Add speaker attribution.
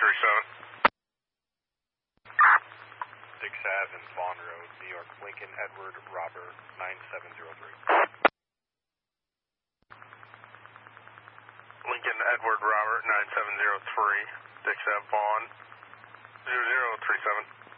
Speaker 1: Dix Ave and Vaughn Road, New York, Lincoln Edward Robert 9703.
Speaker 2: Lincoln Edward Robert 9703, Dix Ave Vaughn 0037.